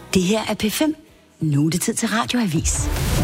Det her er P5. Nu er det tid til Radioavis.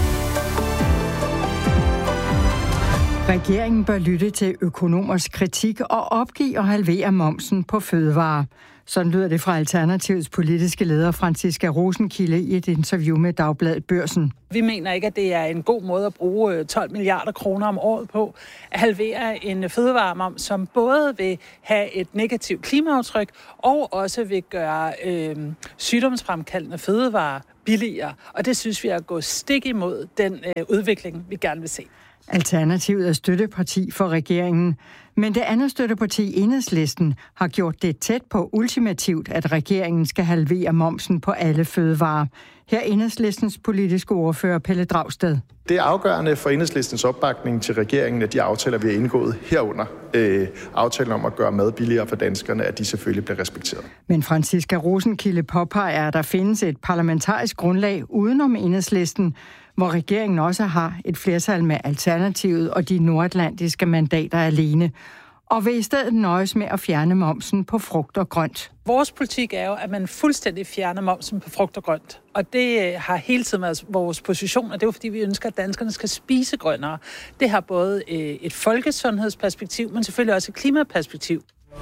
Regeringen bør lytte til økonomers kritik og opgive og halvere momsen på fødevarer. Sådan lyder det fra Alternativets politiske leder Franciska Rosenkilde i et interview med Dagbladet Børsen. Vi mener ikke, at det er en god måde at bruge 12 milliarder kroner om året på at halvere en fødevaremoms, som både vil have et negativt klimaaftryk og også vil gøre sygdomsfremkaldende fødevarer billigere. Og det synes vi er at gå stik imod den udvikling, vi gerne vil se. Alternativet er støtteparti for regeringen, men det andet støtteparti, Enhedslisten, har gjort det tæt på ultimativt, at regeringen skal halvere momsen på alle fødevarer. Her er Enhedslistens politiske ordfører Pelle Dragsted. Det er afgørende for Enhedslistens opbakning til regeringen, at de aftaler, vi har indgået herunder, aftalen om at gøre mad billigere for danskerne, at de selvfølgelig bliver respekteret. Men Franciska Rosenkilde påpeger, at der findes et parlamentarisk grundlag udenom Enhedslisten, hvor regeringen også har et flertal med Alternativet og de nordatlantiske mandater alene, og vil i stedet nøjes med at fjerne momsen på frugt og grønt. Vores politik er jo, at man fuldstændig fjerner momsen på frugt og grønt. Og det har hele tiden været vores position, og det er jo fordi, vi ønsker, at danskerne skal spise grønnere. Det har både et folkesundhedsperspektiv, men selvfølgelig også et klimaperspektiv.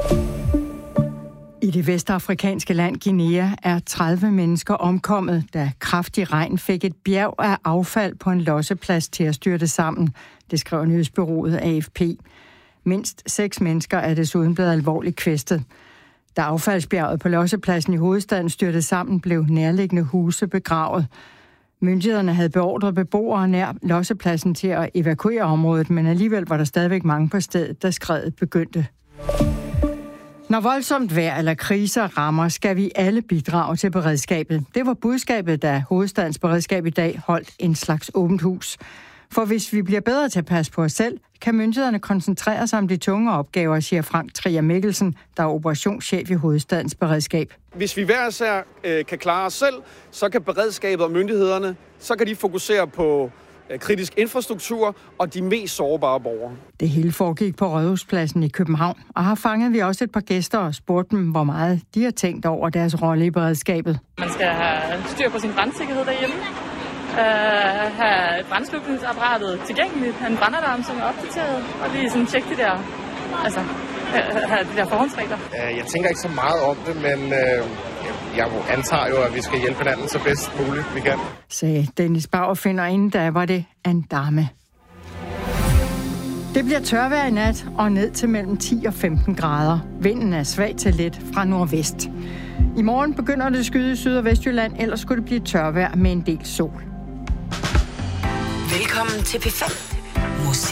I det vestafrikanske land Guinea er 30 mennesker omkommet, da kraftig regn fik et bjerg af affald på en losseplads til at styrte sammen. Det skrev nyhedsbureauet AFP. Mindst 6 mennesker er desuden blevet alvorligt kvæstet. Da affaldsbjerget på lossepladsen i hovedstaden styrtede sammen, blev nærliggende huse begravet. Myndighederne havde beordret beboere nær lossepladsen til at evakuere området, men alligevel var der stadigvæk mange på stedet, da skredet begyndte. Når voldsomt vejr eller kriser rammer, skal vi alle bidrage til beredskabet. Det var budskabet, da hovedstadens beredskab i dag holdt en slags åbent hus. For hvis vi bliver bedre til at passe på os selv, kan myndighederne koncentrere sig om de tunge opgaver, siger Frank Trier Mikkelsen, der er operationschef i hovedstadens beredskab. Hvis vi hver især kan klare os selv, så kan beredskabet og myndighederne, så kan de fokusere på kritisk infrastruktur og de mest sårbare borgere. Det hele foregik på Rådhuspladsen i København, og her fangede vi også et par gæster og spurgte dem, hvor meget de har tænkt over deres rolle i beredskabet. Man skal have styr på sin brandsikkerhed derhjemme, have brandslukningsapparatet tilgængeligt, have en brandalarm, som er opdateret, og lige sådan tjekke de der, have de der forhåndsregler. Jeg tænker ikke så meget om det, men jeg antager jo, at vi skal hjælpe hinanden så bedst muligt vi kan. Sagde Dennis Bauerfinn, og inden da var det en dame. Det bliver tørvejr i nat og ned til mellem 10 og 15 grader. Vinden er svag til let fra nordvest. I morgen begynder det at skyde i Syd- og Vestjylland, ellers skulle det blive tørvejr med en del sol. Velkommen til P5. Musik.